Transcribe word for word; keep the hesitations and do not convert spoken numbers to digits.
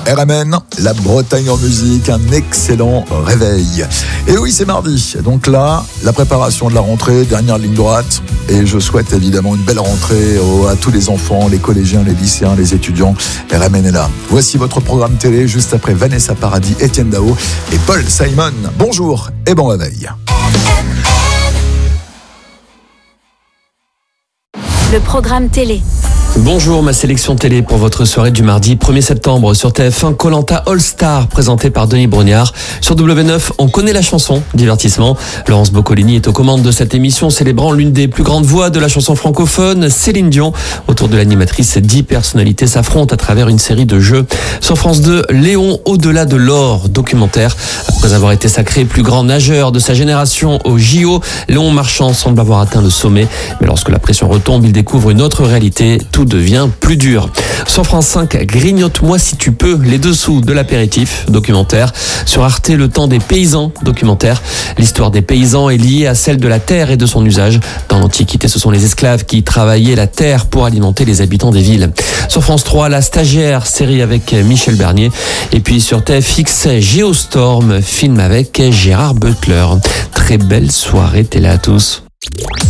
R M N, la Bretagne en musique, un excellent réveil. Et oui, c'est mardi, donc là, la préparation de la rentrée, dernière ligne droite, et je souhaite évidemment une belle rentrée à tous les enfants, les collégiens, les lycéens, les étudiants. R M N est là. Voici votre programme télé, juste après Vanessa Paradis, Étienne Dao et Paul Simon. Bonjour et bon réveil. Le programme télé. Bonjour, ma sélection télé pour votre soirée du mardi premier septembre sur T F un, Koh Lanta All Star présenté par Denis Brognard. Sur W neuf, on connaît la chanson, divertissement. Laurence Boccolini est aux commandes de cette émission célébrant l'une des plus grandes voix de la chanson francophone, Céline Dion. Autour de l'animatrice, dix personnalités s'affrontent à travers une série de jeux. Sur France deux, Léon au-delà de l'or, documentaire. Après avoir été sacré plus grand nageur de sa génération au J O, Léon Marchand semble avoir atteint le sommet. Mais lorsque la pression retombe, il découvre une autre réalité. Tout devient plus dur. Sur France cinq, Grignote-moi si tu peux, les dessous de l'apéritif, documentaire. Sur Arte, Le temps des paysans, documentaire. L'histoire des paysans est liée à celle de la terre et de son usage. Dans l'Antiquité, ce sont les esclaves qui travaillaient la terre pour alimenter les habitants des villes. Sur France trois, La stagiaire, série avec Michel Bernier. Et puis sur T F X, Geostorm, film avec Gérard Butler. Très belle soirée télé à tous.